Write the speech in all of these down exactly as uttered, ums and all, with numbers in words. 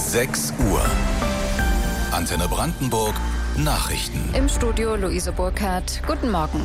sechs Uhr. Antenne Brandenburg Nachrichten. Im Studio Luise Burkhardt. Guten Morgen.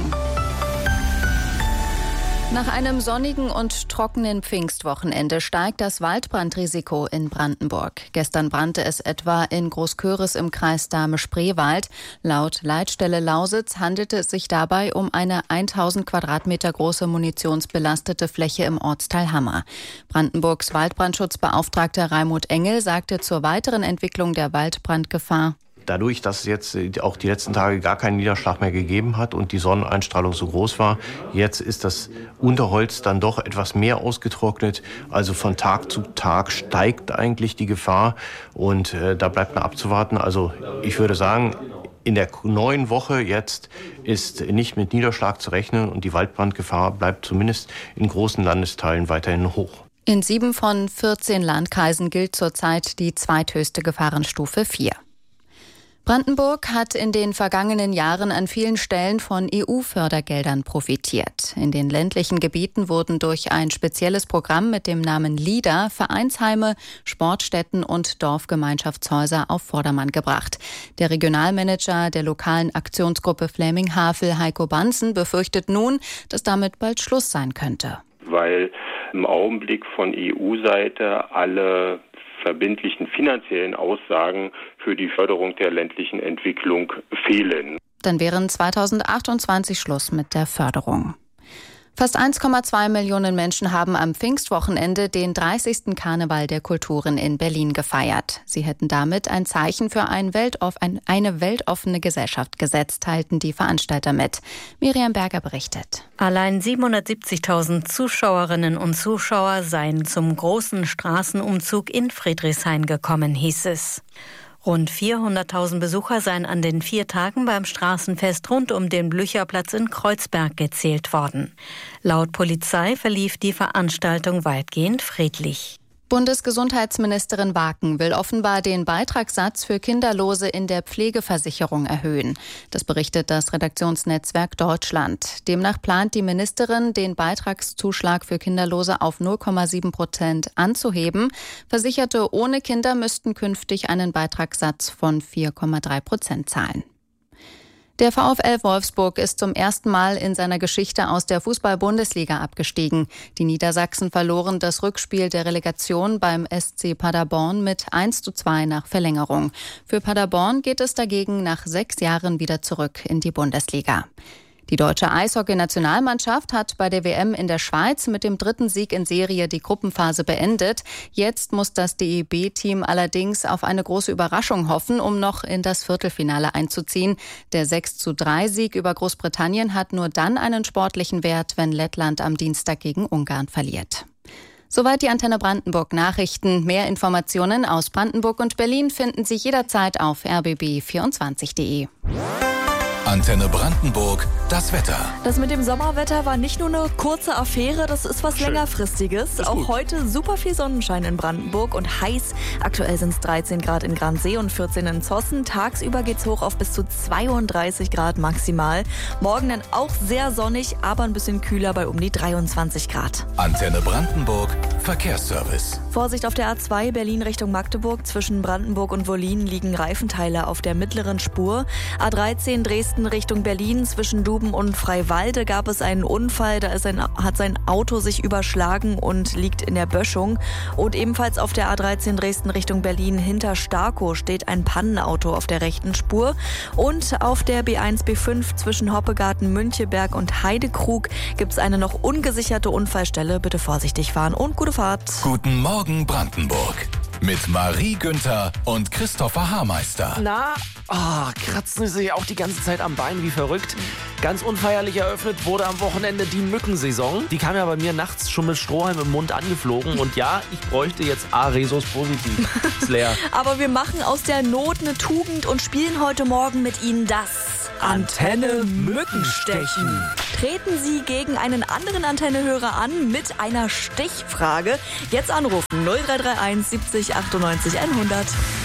Nach einem sonnigen und trockenen Pfingstwochenende steigt das Waldbrandrisiko in Brandenburg. Gestern brannte es etwa in Großköris im Kreis Dahme-Spreewald. Laut Leitstelle Lausitz handelte es sich dabei um eine tausend Quadratmeter große munitionsbelastete Fläche im Ortsteil Hammer. Brandenburgs Waldbrandschutzbeauftragter Raimund Engel sagte zur weiteren Entwicklung der Waldbrandgefahr: Dadurch, dass es jetzt auch die letzten Tage gar keinen Niederschlag mehr gegeben hat und die Sonneneinstrahlung so groß war, jetzt ist das Unterholz dann doch etwas mehr ausgetrocknet. Also von Tag zu Tag steigt eigentlich die Gefahr und äh, da bleibt noch abzuwarten. Also ich würde sagen, in der neuen Woche jetzt ist nicht mit Niederschlag zu rechnen und die Waldbrandgefahr bleibt zumindest in großen Landesteilen weiterhin hoch. In sieben von vierzehn Landkreisen gilt zurzeit die zweithöchste Gefahrenstufe vier. Brandenburg hat in den vergangenen Jahren an vielen Stellen von E U-Fördergeldern profitiert. In den ländlichen Gebieten wurden durch ein spezielles Programm mit dem Namen LIDA Vereinsheime, Sportstätten und Dorfgemeinschaftshäuser auf Vordermann gebracht. Der Regionalmanager der lokalen Aktionsgruppe Fläming-Havel, Heiko Banzen, befürchtet nun, dass damit bald Schluss sein könnte. Weil im Augenblick von E U-Seite alle verbindlichen finanziellen Aussagen für die Förderung der ländlichen Entwicklung fehlen. Dann wären zweitausendachtundzwanzig Schluss mit der Förderung. Fast eins Komma zwei Millionen Menschen haben am Pfingstwochenende den dreißigsten Karneval der Kulturen in Berlin gefeiert. Sie hätten damit ein Zeichen für ein Weltoff- ein, eine weltoffene Gesellschaft gesetzt, teilten die Veranstalter mit. Miriam Berger berichtet. Allein siebenhundertsiebzigtausend Zuschauerinnen und Zuschauer seien zum großen Straßenumzug in Friedrichshain gekommen, hieß es. Rund vierhunderttausend Besucher seien an den vier Tagen beim Straßenfest rund um den Blücherplatz in Kreuzberg gezählt worden. Laut Polizei verlief die Veranstaltung weitgehend friedlich. Bundesgesundheitsministerin Waken will offenbar den Beitragssatz für Kinderlose in der Pflegeversicherung erhöhen. Das berichtet das Redaktionsnetzwerk Deutschland. Demnach plant die Ministerin, den Beitragszuschlag für Kinderlose auf null Komma sieben Prozent anzuheben. Versicherte ohne Kinder müssten künftig einen Beitragssatz von vier Komma drei Prozent zahlen. Der VfL Wolfsburg ist zum ersten Mal in seiner Geschichte aus der Fußball-Bundesliga abgestiegen. Die Niedersachsen verloren das Rückspiel der Relegation beim S C Paderborn mit eins zu zwei nach Verlängerung. Für Paderborn geht es dagegen nach sechs Jahren wieder zurück in die Bundesliga. Die deutsche Eishockey-Nationalmannschaft hat bei der W M in der Schweiz mit dem dritten Sieg in Serie die Gruppenphase beendet. Jetzt muss das D E B-Team allerdings auf eine große Überraschung hoffen, um noch in das Viertelfinale einzuziehen. Der sechs zu drei Sieg über Großbritannien hat nur dann einen sportlichen Wert, wenn Lettland am Dienstag gegen Ungarn verliert. Soweit die Antenne Brandenburg Nachrichten. Mehr Informationen aus Brandenburg und Berlin finden Sie jederzeit auf r b b vierundzwanzig punkt d e. Antenne Brandenburg, das Wetter. Das mit dem Sommerwetter war nicht nur eine kurze Affäre, das ist was Schön. längerfristiges. Auch gut. Heute super viel Sonnenschein in Brandenburg und heiß. Aktuell sind es dreizehn Grad in Gransee und vierzehn in Zossen. Tagsüber geht's hoch auf bis zu zweiunddreißig Grad maximal. Morgen dann auch sehr sonnig, aber ein bisschen kühler bei um die dreiundzwanzig Grad. Antenne Brandenburg, Verkehrsservice. Vorsicht auf der A zwei Berlin Richtung Magdeburg. Zwischen Brandenburg und Wollin liegen Reifenteile auf der mittleren Spur. A dreizehn Dresden Richtung Berlin. Zwischen Duben und Freiwalde gab es einen Unfall. Da ist ein, hat sein Auto sich überschlagen und liegt in der Böschung. Und ebenfalls auf der A dreizehn Dresden Richtung Berlin hinter Starkow steht ein Pannenauto auf der rechten Spur. Und auf der B eins B fünf zwischen Hoppegarten, Müncheberg und Heidekrug gibt es eine noch ungesicherte Unfallstelle. Bitte vorsichtig fahren und gute Fahrt. Guten Morgen Brandenburg. Mit Marie Günther und Christopher Haarmeister. Na, oh, kratzen Sie sich auch die ganze Zeit am Bein wie verrückt. Ganz unfeierlich eröffnet wurde am Wochenende die Mückensaison. Die kam ja bei mir nachts schon mit Strohhalm im Mund angeflogen. Und ja, ich bräuchte jetzt A-Resus positiv. Ist leer. Aber wir machen aus der Not eine Tugend und spielen heute Morgen mit Ihnen das Antenne Mückenstechen. Treten Sie gegen einen anderen Antennehörer an mit einer Stichfrage. Jetzt anrufen null drei drei eins siebzig achtundneunzig hundert.